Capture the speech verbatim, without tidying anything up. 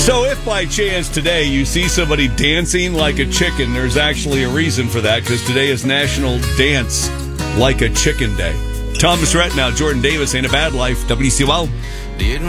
So if by chance today you see somebody dancing like a chicken, there's actually a reason for that, because today is National Dance Like a Chicken Day. Thomas Rhett now, Jordan Davis, Ain't a Bad Life, W C O L.